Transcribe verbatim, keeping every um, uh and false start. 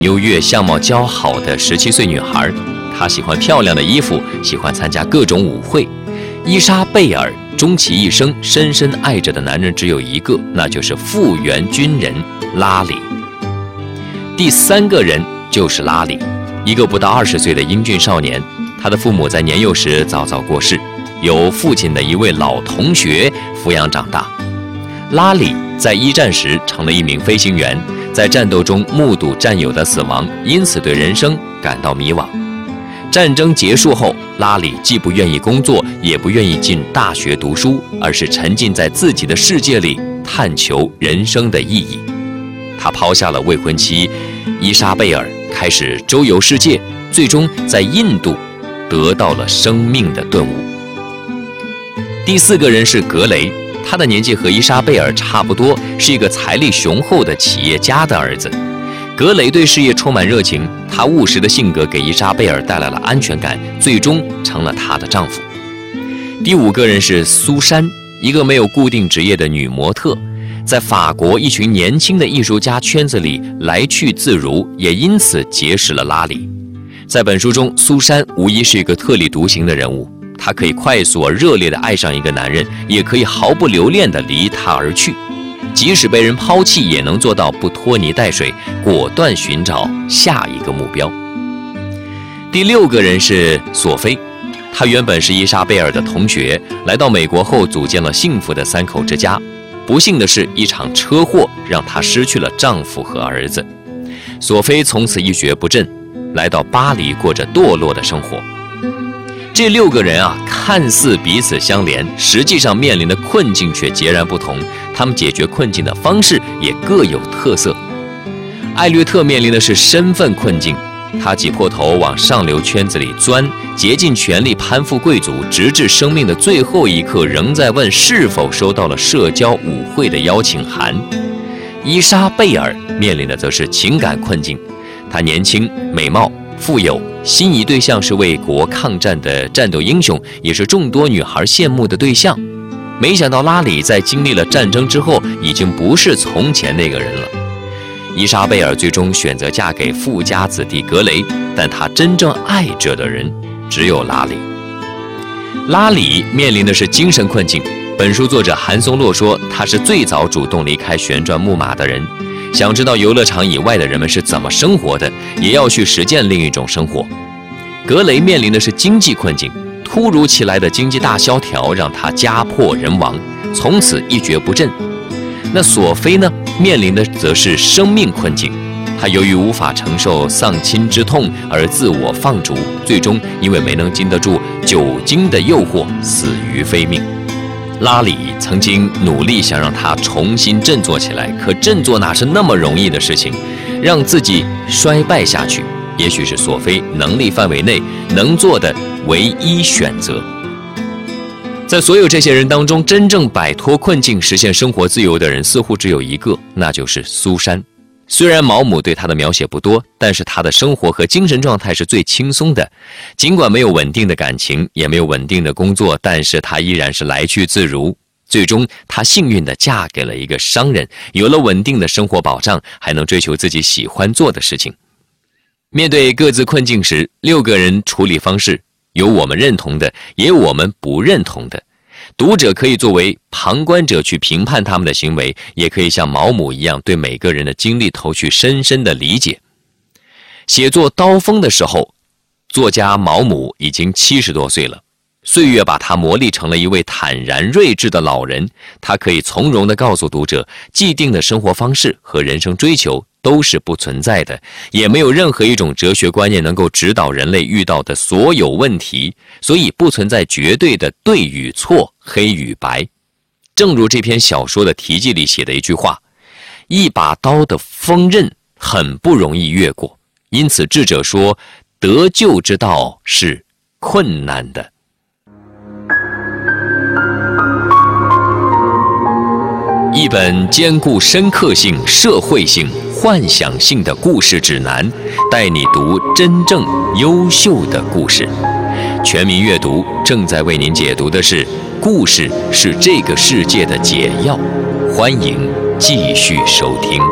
纽约相貌姣好的十七岁女孩，她喜欢漂亮的衣服，喜欢参加各种舞会。伊莎贝尔终其一生深深爱着的男人只有一个，那就是复员军人拉里。第三个人就是拉里，一个不到二十岁的英俊少年，他的父母在年幼时早早过世，由父亲的一位老同学抚养长大。拉里在一战时成了一名飞行员，在战斗中目睹战友的死亡，因此对人生感到迷惘。战争结束后，拉里既不愿意工作，也不愿意进大学读书，而是沉浸在自己的世界里，探求人生的意义。他抛下了未婚妻伊莎贝尔，开始周游世界，最终在印度得到了生命的顿悟。第四个人是格雷，他的年纪和伊莎贝尔差不多，是一个财力雄厚的企业家的儿子。格雷对事业充满热情，他务实的性格给伊莎贝尔带来了安全感，最终成了她的丈夫。第五个人是苏珊，一个没有固定职业的女模特，在法国一群年轻的艺术家圈子里来去自如，也因此结识了拉里。在本书中，苏珊无疑是一个特立独行的人物，她可以快速而热烈地爱上一个男人，也可以毫不留恋地离他而去。即使被人抛弃，也能做到不拖泥带水，果断寻找下一个目标。第六个人是索菲，她原本是伊莎贝尔的同学，来到美国后组建了幸福的三口之家。不幸的是，一场车祸让她失去了丈夫和儿子。索菲从此一蹶不振，来到巴黎过着堕落的生活。这六个人啊，看似彼此相连，实际上面临的困境却截然不同，他们解决困境的方式也各有特色。艾略特面临的是身份困境，他挤破头往上流圈子里钻，竭尽全力攀附贵族，直至生命的最后一刻，仍在问是否收到了社交舞会的邀请函。伊莎贝尔面临的则是情感困境，她年轻、美貌、富有，心仪对象是为国抗战的战斗英雄，也是众多女孩羡慕的对象。没想到拉里在经历了战争之后，已经不是从前那个人了。伊莎贝尔最终选择嫁给富家子弟格雷，但她真正爱着的人只有拉里。拉里面临的是精神困境。本书作者韩松洛说，他是最早主动离开旋转木马的人，想知道游乐场以外的人们是怎么生活的，也要去实践另一种生活。格雷面临的是经济困境，突如其来的经济大萧条让他家破人亡，从此一蹶不振。那索菲呢，面临的则是生命困境，她由于无法承受丧亲之痛而自我放逐，最终因为没能经得住酒精的诱惑，死于非命。拉里曾经努力想让他重新振作起来，可振作哪是那么容易的事情？让自己衰败下去，也许是索菲能力范围内能做的唯一选择。在所有这些人当中，真正摆脱困境、实现生活自由的人似乎只有一个，那就是苏珊。虽然毛姆对她的描写不多，但是她的生活和精神状态是最轻松的。尽管没有稳定的感情，也没有稳定的工作，但是她依然是来去自如。最终，她幸运地嫁给了一个商人，有了稳定的生活保障，还能追求自己喜欢做的事情。面对各自困境时，六个人处理方式有我们认同的，也有我们不认同的。读者可以作为旁观者去评判他们的行为，也可以像毛姆一样对每个人的经历投去深深的理解。写作《刀锋》的时候，作家毛姆已经七十多岁了，岁月把他磨砺成了一位坦然睿智的老人。他可以从容地告诉读者，既定的生活方式和人生追求都是不存在的，也没有任何一种哲学观念能够指导人类遇到的所有问题，所以不存在绝对的对与错、黑与白。正如这篇小说的题记里写的一句话，一把刀的锋刃很不容易越过，因此智者说，得救之道是困难的。一本兼顾深刻性、社会性、幻想性的故事指南，带你读真正优秀的故事。全民阅读正在为您解读的是，故事是这个世界的解药。欢迎继续收听。